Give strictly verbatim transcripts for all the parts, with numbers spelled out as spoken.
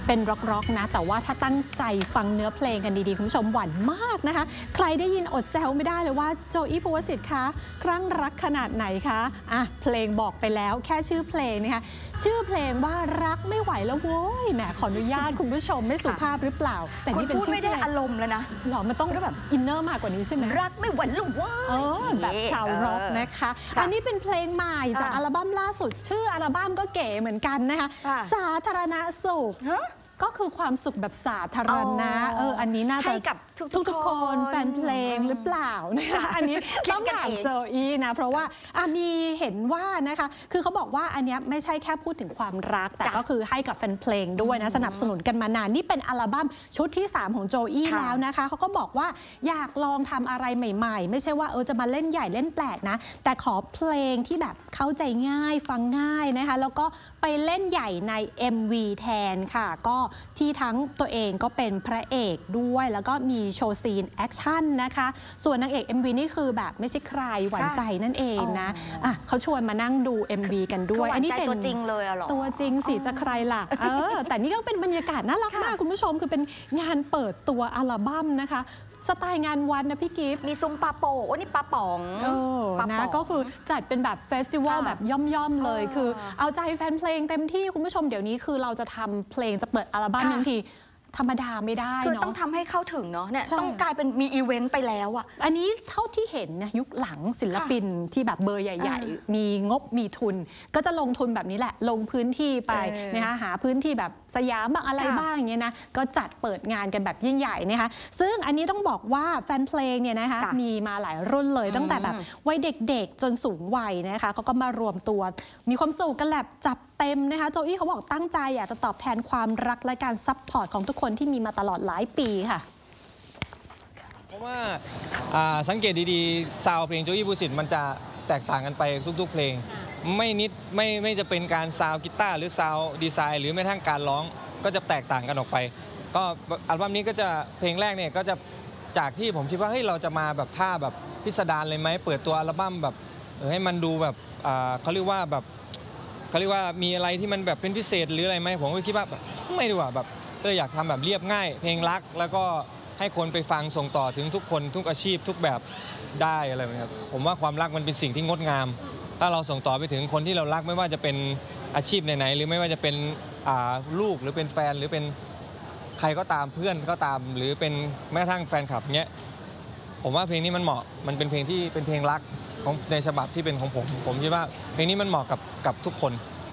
เป็นร็อกๆนะแต่ว่าถ้าตั้งใจฟังเนื้อเพลงกันดีๆคุณผู้ชมหวานมากนะคะใครได้ยินอดแซวไม่ได้เลยว่าโจอี้ภูวสิทธิ์คะคลั่งรักขนาดไหนคะอ่ะเพลงบอกไปแล้วแค่ชื่อเพลงนะคะชื่อเพลงว่ารักไม่ไหวแล้วโว้ยแหมขออนุญาตคุณผู้ชมไม่สุภาพหรือเปล่าแต่นี่เป็นชื่อไม่ได้อารมณ์แล้วนะหรอมันต้องแบบอินเนอร์มากกว่านี้ใช่ไหมรักไม่ไหวแล้วโว้ยเออแบบชาวร็อกนะคะอันนี้เป็นเพลงใหม่จากอัลบั้มล่าสุดชื่ออัลบั้มก็เก๋เหมือนกันนะคะสาธารณสุขก็คือความสุขแบบสาธารณะเอออันนี้น่าจะให้กับทุกๆคนแฟนเพลงหรือเปล่านะคะอันนี้ต้องถามโจอี้นะเพราะว่ามีเห็นว่านะคะคือเขาบอกว่าอันนี้ไม่ใช่แค่พูดถึงความรักแต่ก็คือให้กับแฟนเพลงด้วยนะสนับสนุนกันมานานนี่เป็นอัลบั้มชุดที่สามของโจอี้แล้วนะคะเขาก็บอกว่าอยากลองทำอะไรใหม่ๆไม่ใช่ว่าเออจะมาเล่นใหญ่เล่นแปลกนะแต่ขอเพลงที่แบบเข้าใจง่ายฟังง่ายนะคะแล้วก็ไปเล่นใหญ่ใน เอ็ม วี แทนค่ะก็ที่ทั้งตัวเองก็เป็นพระเอกด้วยแล้วก็มีโชว์ซีนแอคชั่นนะคะส่วนนางเอก เอ็ม วี นี่คือแบบไม่ใช่ใครหวานใจนั่นเองนะอ่ะเขาชวนมานั่งดู เอ็ม วี กันด้วยอันนี้เป็นตัวจริงเลยหรอตัวจริงสิจะใครล่ะเออแต่นี่ก็เป็นบรรยากาศน่ารักมากคุณผู้ชมคือเป็นงานเปิดตัวอัลบั้มนะคะสไตล์งานวันนะพี่กิฟต์มีซุ้มปลาโป่โอ้นี่ปลาป๋องเออนะก็คือจัดเป็นแบบเฟสติวัลแบบย่อมๆเลยคือเอาใจแฟนเพลงเต็มที่คุณผู้ชมเดี๋ยวนี้คือเราจะทำเพลงจะเปิดอัลบั้มทั้งทีธรรมดาไม่ได้คือต้องทำให้เข้าถึงเนาะเนี่ยต้องกลายเป็นมีอีเวนต์ไปแล้วอ่ะอันนี้เท่าที่เห็นนะยุคหลังศิลปินที่แบบเบอร์ใหญ่ๆมีงบมีทุนก็จะลงทุนแบบนี้แหละลงพื้นที่ไปนะคะหาพื้นที่แบบสยามบ้างอะไรบ้างอย่างเงี้ยนะก็จัดเปิดงานกันแบบยิ่งใหญ่นะคะซึ่งอันนี้ต้องบอกว่าแฟนเพลงเนี่ยนะคะมีมาหลายรุ่นเลยตั้งแต่แบบวัยเด็กๆจนสูงวัยนะคะเขาก็มารวมตัวมีความสุขกันแบบจัดเต็มนะคะโจอี้เขาบอกตั้งใจอยากจะตอบแทนความรักและการซัพพอร์ตของทุกคนที่มีมาตลอดหลายปีค่ะเพราะว่าสังเกตดีๆซาวเพลงโจอี้ภูวสิทธิ์มันจะแตกต่างกันไปทุกๆเพลงไม่นิดไม่ไม่จะเป็นการซาวกีตาร์หรือซาวดีไซน์หรือแม้กระทั่งการร้องก็จะแตกต่างกันออกไปก็อัลบั้มนี้ก็จะเพลงแรกเนี่ยก็จะจากที่ผมคิดว่าเฮ้ยเราจะมาแบบท่าแบบพิสดารเลยไหมเปิดตัวอัลบั้มแบบให้มันดูแบบเขาเรียกว่าแบบเขาเรียกว่ามีอะไรที่มันแบบเป็นพิเศษหรืออะไรไหมผมก็คิดว่าไม่ดีกว่าแบบก็อยากทำแบบเรียบง่ายเพลงรักแล้วก็ให้คนไปฟังส่งต่อถึงทุกคนทุกอาชีพทุกแบบได้อะไรแบบนี้ครับผมว่าความรักมันเป็นสิ่งที่งดงามถ้าเราส่งต่อไปถึงคนที่เรารักไม่ว่าจะเป็นอาชีพไหนๆหรือไม่ว่าจะเป็นลูกหรือเป็นแฟนหรือเป็นใครก็ตามเพื่อนก็ตามหรือเป็นแม้กระทั่งแฟนคลับเงี้ยผมว่าเพลงนี้มันเหมาะมันเป็นเพลงที่เป็นเพลงรักของในฉบับที่เป็นของผมผมคิดว่าเพลงนี้มันเหมาะกับกับทุกคน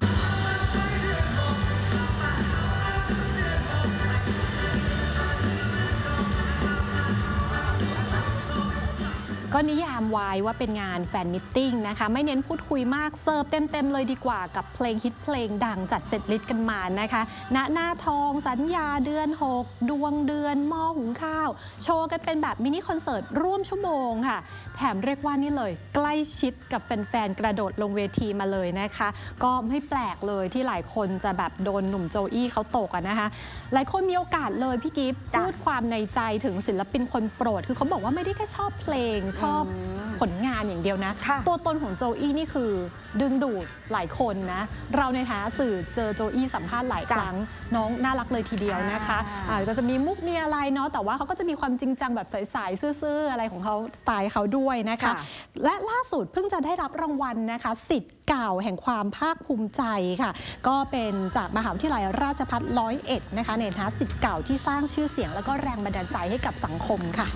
ก็นิยามไว้ว่าเป็นงานแฟนมิทติ้งนะคะไม่เน้นพูดคุยมากเสิร์ฟเต็มๆเลยดีกว่ากับเพลงฮิตเพลงดังจัดเซตลิสต์กันมานะคะณหน้าทองสัญญาเดือนหกดวงเดือนหม้อหุงข้าวโชว์กันเป็นแบบมินิคอนเสิร์ตร่วมชั่วโมงค่ะแถมเรียกว่านี่เลยใกล้ชิดกับแฟนๆกระโดดลงเวทีมาเลยนะคะก็ไม่แปลกเลยที่หลายคนจะแบบโดนหนุ่มโจอี้เขาตกอะนะคะหลายคนมีโอกาสเลยพี่กิฟต์พูดความในใจถึงศิลปินคนโปรดคือเขาบอกว่าไม่ได้แค่ชอบเพลงชอบผลงานอย่างเดียวนะตัวตนของโจอี้นี่คือดึงดูดหลายคนนะเราในฐานะสื่อเจอโจอี้สัมภาษณ์หลายครั้งน้องน่ารักเลยทีเดียวนะคะอาจจะมีมุกมีอะไรเนาะแต่ว่าเขาก็จะมีความจริงจังแบบใสๆซื่อๆอะไรของเขาสไตล์เขาด้วยนะคะและล่าสุดเพิ่งจะได้รับรางวัลนะคะศิษย์เก่าแห่งความภาคภูมิใจค่ะก็เป็นจากมหาวิทยาลัยราชภัฏร้อยเอ็ดนะคะในฐานะศิษย์เก่าที่สร้างชื่อเสียงแล้วก็แรงบันดาลใจให้กับสังคมค่ะ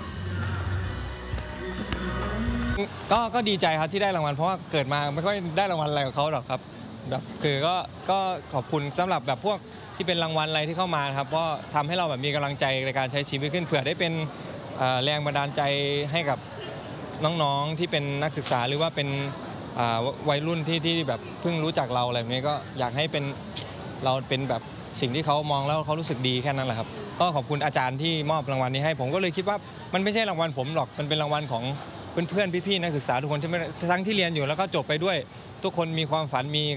ก็ก็ดีใจครับที่ได้รางวัลเพราะว่าเกิดมาไม่ค่อยได้รางวัลอะไรกับเขาหรอกครับแบบคือก็ก็ขอบคุณสำหรับแบบพวกที่เป็นรางวัลอะไรที่เข้ามาครับเพราะทำให้เราแบบมีกำลังใจในการใช้ชีวิตขึ้นเผื่อได้เป็นแรงบันดาลใจให้กับน้องๆที่เป็นนักศึกษาหรือว่าเป็นวัยรุ่นที่ที่แบบเพิ่งรู้จักเราอะไรแบบนี้ก็อยากให้เป็นเราเป็นแบบสิ่งที่เขามองแล้วเขารู้สึกดีแค่นั้นแหละครับก็ขอบคุณอาจารย์ที่มอบรางวัลนี้ให้ผมก็เลยคิดว่ามันไม่ใช่รางวัลผมหรอกมันเป็นรางวัลของเพื่อนๆพี่ๆนักศึกษาทุกคนที่ทั้งที่เรียนอยู่แล้วก็จบไปด้วยทุกคนมีความฝันมี